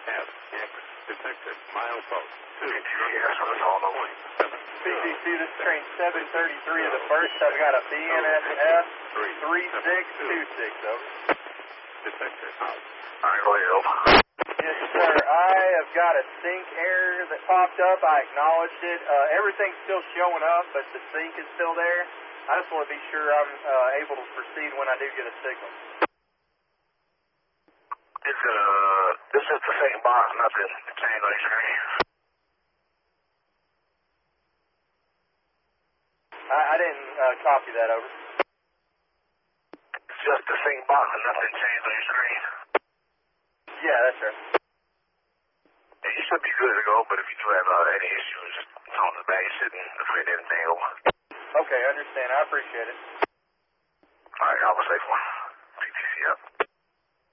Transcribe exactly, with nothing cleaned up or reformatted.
F X detected. Milepost two. Yes, that's all the way. P C C, this is train seven thirty-three of the first. I've got a B N S F three six two six, over. Detected. Out. All right, go ahead, over. Yes, sir. I have got a sync error that popped up. I acknowledged it. Uh, everything's still showing up, but the sync is still there. I just want to be sure I'm uh, able to proceed when I do get a signal. It's, uh, this is the same box, nothing changed on your screen. I, I didn't uh, copy that, over. It's just the same box and nothing changed on your screen. Yeah, that's right. Yeah, you should be good to go, but if you do have uh, any issues, just phone us back. You shouldn't affect anything, over. Okay, I understand. I appreciate it. All right, have a safe one.